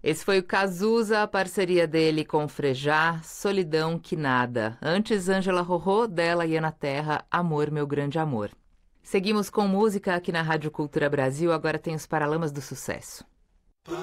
Esse foi o Cazuza, a parceria dele com o Frejá, Solidão que Nada. Antes, Ângela Rorô, dela e Ana Terra, Amor, Meu Grande Amor. Seguimos com música aqui na Rádio Cultura Brasil, agora tem os Paralamas do Sucesso.